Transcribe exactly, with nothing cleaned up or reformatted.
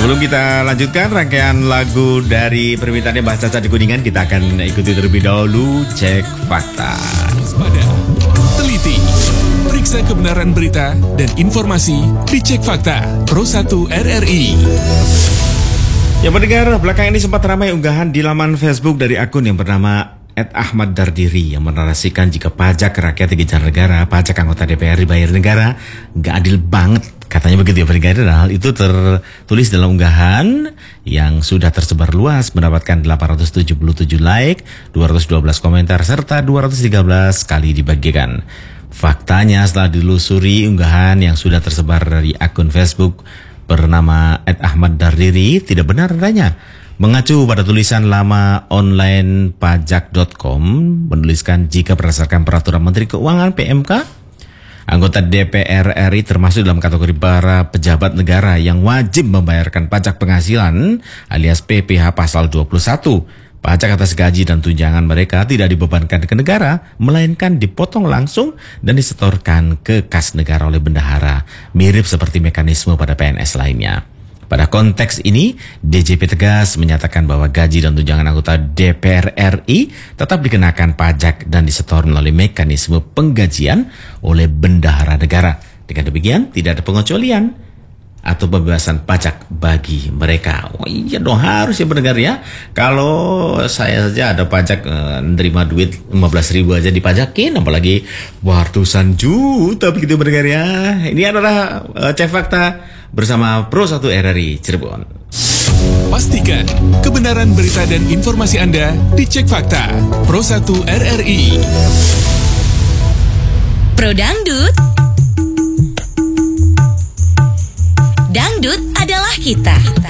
Sebelum kita lanjutkan rangkaian lagu dari permintaannya Mbah Caca di Kuningan, kita akan ikuti terlebih dahulu cek fakta. Waspada, teliti, periksa kebenaran berita dan informasi di Cek Fakta Pro satu R R I. Ya pendengar, belakangan ini sempat ramai unggahan di laman Facebook dari akun yang bernama et ahmad dardiri yang menarasikan jika pajak rakyat dikejar negara, pajak anggota D P R dibayar negara, nggak adil banget. Katanya begitu ya pendengar. Hal itu tertulis dalam unggahan yang sudah tersebar luas, mendapatkan delapan ratus tujuh puluh tujuh like, dua ratus dua belas komentar, serta dua ratus tiga belas kali dibagikan. Faktanya setelah dilusuri unggahan yang sudah tersebar dari akun Facebook bernama et ahmad dardiri tidak benar adanya. Mengacu pada tulisan lama online pajak dot com menuliskan jika berdasarkan peraturan Menteri Keuangan P M K, anggota D P R R I termasuk dalam kategori para pejabat negara yang wajib membayarkan pajak penghasilan alias P P H pasal dua puluh satu. Pajak atas gaji dan tunjangan mereka tidak dibebankan ke negara, melainkan dipotong langsung dan disetorkan ke kas negara oleh bendahara, mirip seperti mekanisme pada P N S lainnya. Pada konteks ini, D J P tegas menyatakan bahwa gaji dan tunjangan anggota D P R R I tetap dikenakan pajak dan disetor melalui mekanisme penggajian oleh bendahara negara. Dengan demikian, tidak ada pengecualian atau pembebasan pajak bagi mereka. Oh iya dong, harus ya pendengar ya. Kalau saya saja ada pajak eh, nerima duit lima belas ribu aja dipajakin, apalagi ratusan juta begitu pendengar ya. Ini adalah eh, Cek Fakta bersama Pro satu R R I Cirebon. Pastikan kebenaran berita dan informasi Anda di Cek Fakta Pro satu R R I. Pro Dangdut. Dangdut adalah kita.